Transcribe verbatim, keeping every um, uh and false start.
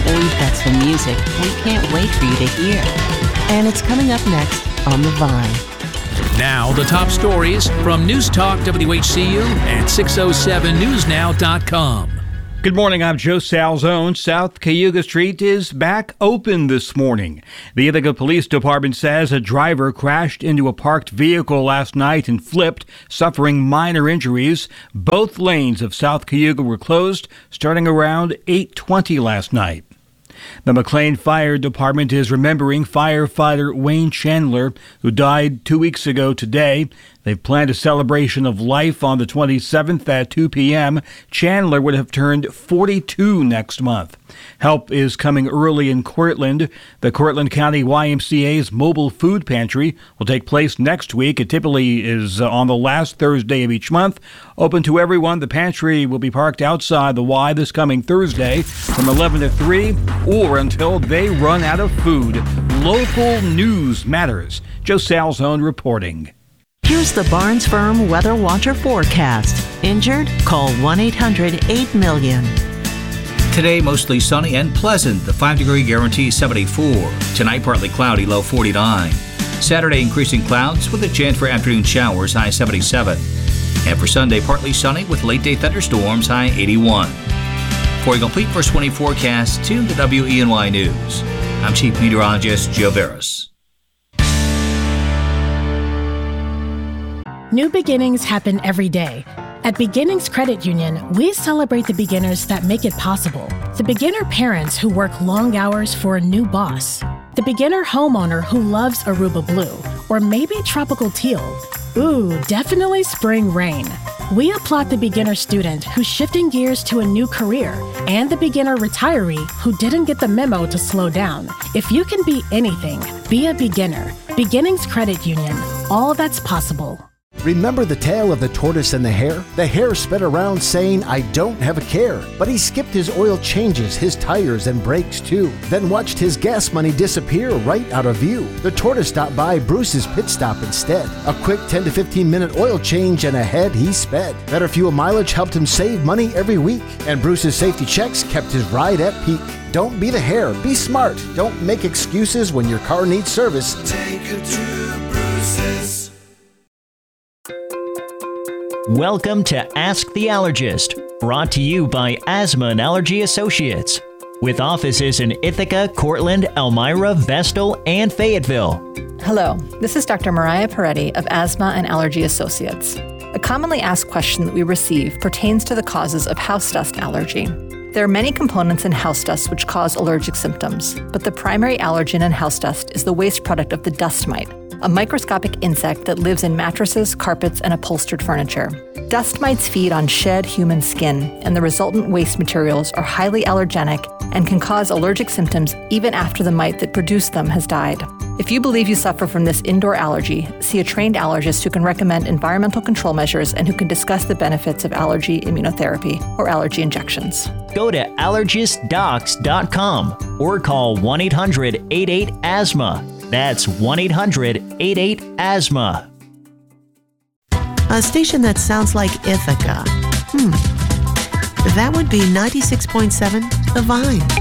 We've got some music we can't wait for you to hear. And it's coming up next on The Vine. Now, the top stories from News Talk W H C U and six oh seven news now dot com. Good morning, I'm Joe Salzone. South Cayuga Street is back open this morning. The Ithaca Police Department says a driver crashed into a parked vehicle last night and flipped, suffering minor injuries. Both lanes of South Cayuga were closed starting around eight twenty last night. The McLean Fire Department is remembering firefighter Wayne Chandler, who died two weeks ago today. They've planned a celebration of life on the twenty-seventh at two p.m. Chandler would have turned forty-two next month. Help is coming early in Cortland. The Cortland County Y M C A's mobile food pantry will take place next week. It typically is on the last Thursday of each month. Open to everyone, the pantry will be parked outside the Y this coming Thursday from eleven to three or until they run out of food. Local news matters. Joe Salzone reporting. Here's the Barnes Firm Weather Watcher forecast. Injured? Call one eight hundred eight million. Today, mostly sunny and pleasant. The five-degree guarantee seventy-four. Tonight, partly cloudy, low forty-nine. Saturday, increasing clouds with a chance for afternoon showers, high seventy-seven. And for Sunday, partly sunny with late-day thunderstorms, high eighty-one. For a complete first twenty forecast, tune to W E N Y News. I'm Chief Meteorologist Joe Barris. New beginnings happen every day. At Beginnings Credit Union, we celebrate the beginners that make it possible. The beginner parents who work long hours for a new boss. The beginner homeowner who loves Aruba Blue, or maybe tropical teal. Ooh, definitely spring rain. We applaud the beginner student who's shifting gears to a new career, and the beginner retiree who didn't get the memo to slow down. If you can be anything, be a beginner. Beginnings Credit Union. All that's possible. Remember the tale of the tortoise and the hare? The hare sped around saying, "I don't have a care." But he skipped his oil changes, his tires and brakes too. Then watched his gas money disappear right out of view. The tortoise stopped by Bruce's pit stop instead. A quick ten to fifteen minute oil change and ahead he sped. Better fuel mileage helped him save money every week. And Bruce's safety checks kept his ride at peak. Don't be the hare, be smart. Don't make excuses when your car needs service. Take it to Bruce's. Welcome to Ask the Allergist, brought to you by Asthma and Allergy Associates, with offices in Ithaca, Cortland, Elmira, Vestal, and Fayetteville. Hello, this is Doctor Mariah Peretti of Asthma and Allergy Associates. A commonly asked question that we receive pertains to the causes of house dust allergy. There are many components in house dust which cause allergic symptoms, but the primary allergen in house dust is the waste product of the dust mite, a microscopic insect that lives in mattresses, carpets, and upholstered furniture. Dust mites feed on shed human skin, and the resultant waste materials are highly allergenic and can cause allergic symptoms even after the mite that produced them has died. If you believe you suffer from this indoor allergy, see a trained allergist who can recommend environmental control measures and who can discuss the benefits of allergy immunotherapy or allergy injections. Go to allergist docs dot com or call one eight hundred eight eight asthma. That's one eight hundred eight eight asthma. A station that sounds like Ithaca. Hmm. That would be ninety-six point seven The Vine.